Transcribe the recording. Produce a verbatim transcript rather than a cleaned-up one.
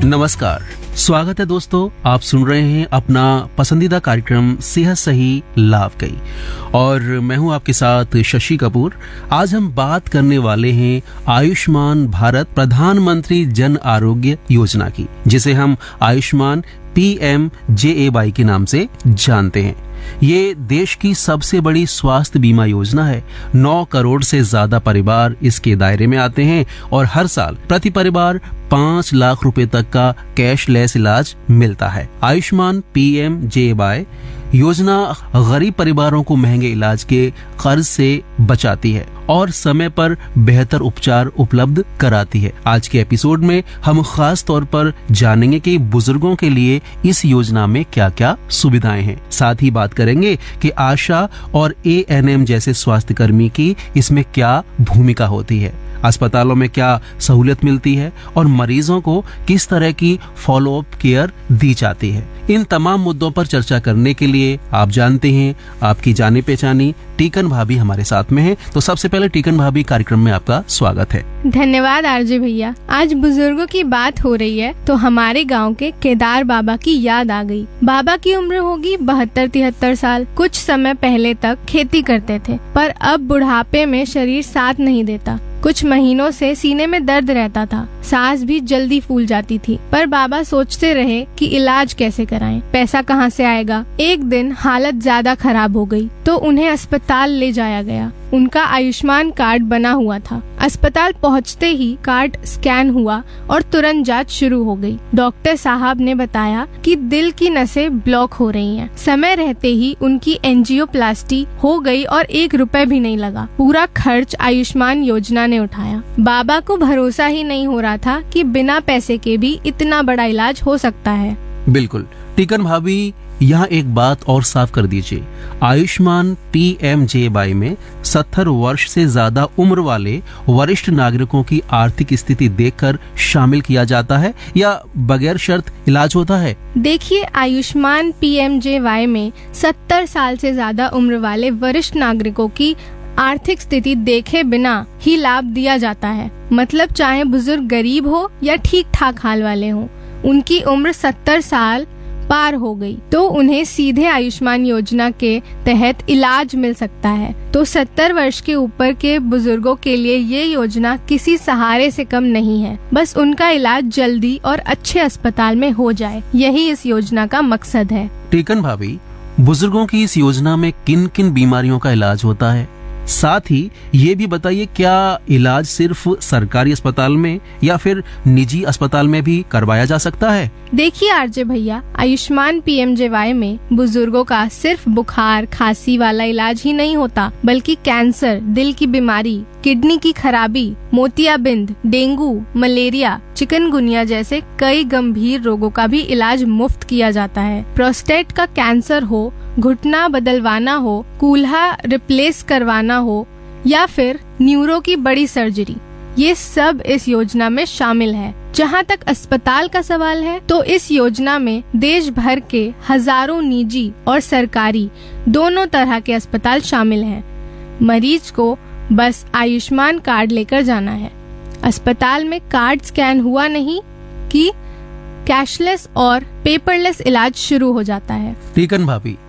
नमस्कार, स्वागत है दोस्तों। आप सुन रहे हैं अपना पसंदीदा कार्यक्रम सेहत सही लाभ कई और मैं हूं आपके साथ शशि कपूर। आज हम बात करने वाले हैं आयुष्मान भारत प्रधानमंत्री जन आरोग्य योजना की, जिसे हम आयुष्मान पी एम जे ए वाई के नाम से जानते हैं। ये देश की सबसे बड़ी स्वास्थ्य बीमा योजना है। नौ करोड़ से ज्यादा परिवार इसके दायरे में आते हैं और हर साल प्रति परिवार पाँच लाख रुपए तक का कैशलेस इलाज मिलता है। आयुष्मान पी एम जे ए वाई योजना गरीब परिवारों को महंगे इलाज के कर्ज से बचाती है और समय पर बेहतर उपचार उपलब्ध कराती है। आज के एपिसोड में हम खास तौर पर जानेंगे कि बुजुर्गों के लिए इस योजना में क्या क्या सुविधाएं हैं। साथ ही बात करेंगे कि आशा और ए एन एम जैसे स्वास्थ्य कर्मी की इसमें क्या भूमिका होती है, अस्पतालों में क्या सहूलियत मिलती है और मरीजों को किस तरह की फॉलो अप केयर दी जाती है। इन तमाम मुद्दों पर चर्चा करने के लिए आप जानते हैं आपकी जानी पहचानी टीकन भाभी हमारे साथ में है। तो सबसे पहले टीकन भाभी, कार्यक्रम में आपका स्वागत है। धन्यवाद आरजे भैया। आज बुजुर्गों की बात हो रही है तो हमारे गांव के केदार बाबा की याद आ गई। बाबा की उम्र होगी बहत्तर तिहत्तर साल। कुछ समय पहले तक खेती करते थे, पर अब बुढ़ापे में शरीर साथ नहीं देता। कुछ महीनों से सीने में दर्द रहता था, सांस भी जल्दी फूल जाती थी। पर बाबा सोचते रहे कि इलाज कैसे कराएं, पैसा कहां से आएगा। एक दिन हालत ज्यादा खराब हो गई तो उन्हें अस्पताल ले जाया गया। उनका आयुष्मान कार्ड बना हुआ था। अस्पताल पहुंचते ही कार्ड स्कैन हुआ और तुरंत जांच शुरू हो गई। डॉक्टर साहब ने बताया कि दिल की नसें ब्लॉक हो रही हैं। समय रहते ही उनकी एंजियोप्लास्टी हो गई और एक रुपए भी नहीं लगा। पूरा खर्च आयुष्मान योजना ने उठाया। बाबा को भरोसा ही नहीं हो रहा था कि बिना पैसे के भी इतना बड़ा इलाज हो सकता है। बिल्कुल टीकन भाभी, यहाँ एक बात और साफ कर दीजिए, आयुष्मान पी एम जे ए वाई में सत्तर वर्ष से ज्यादा उम्र वाले वरिष्ठ नागरिकों की आर्थिक स्थिति देखकर शामिल किया जाता है या बगैर शर्त इलाज होता है? देखिए, आयुष्मान पी एम जे ए वाई में सत्तर साल से ज्यादा उम्र वाले वरिष्ठ नागरिकों की आर्थिक स्थिति देखे बिना ही लाभ दिया जाता है। मतलब चाहे बुजुर्ग गरीब हो या ठीक ठाक हाल वाले हो, उनकी उम्र सत्तर साल पार हो गई तो उन्हें सीधे आयुष्मान योजना के तहत इलाज मिल सकता है। तो सत्तर वर्ष के ऊपर के बुजुर्गों के लिए ये योजना किसी सहारे से कम नहीं है। बस उनका इलाज जल्दी और अच्छे अस्पताल में हो जाए, यही इस योजना का मकसद है। टीकन भाभी, बुजुर्गों की इस योजना में किन किन बीमारियों का इलाज होता है? साथ ही ये भी बताइए, क्या इलाज सिर्फ सरकारी अस्पताल में या फिर निजी अस्पताल में भी करवाया जा सकता है? देखिए आरजे भैया, आयुष्मान पी एम जे ए वाई में बुजुर्गों का सिर्फ बुखार खांसी वाला इलाज ही नहीं होता, बल्कि कैंसर, दिल की बीमारी, किडनी की खराबी, मोतियाबिंद, डेंगू, मलेरिया, चिकनगुनिया जैसे कई गंभीर रोगों का भी इलाज मुफ्त किया जाता है। प्रोस्टेट का कैंसर हो, घुटना बदलवाना हो, कूल्हा रिप्लेस करवाना हो या फिर न्यूरो की बड़ी सर्जरी, ये सब इस योजना में शामिल है। जहाँ तक अस्पताल का सवाल है तो इस योजना में देश भर के हजारों निजी और सरकारी दोनों तरह के अस्पताल शामिल हैं। मरीज को बस आयुष्मान कार्ड लेकर जाना है। अस्पताल में कार्ड स्कैन हुआ नहीं कि कैशलेस और पेपरलेस इलाज शुरू हो जाता है। टीकन भाभी,